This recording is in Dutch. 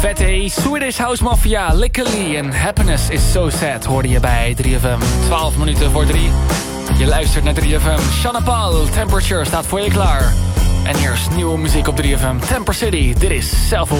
Vette Swedish House Mafia, Lickily en Happiness is So Sad hoorde je bij 3FM. 12 minuten voor 3. Je luistert naar 3FM. Shanna Paul, Temperature staat voor je klaar. En eerst nieuwe muziek op 3FM. Temper City, dit is Self Aware.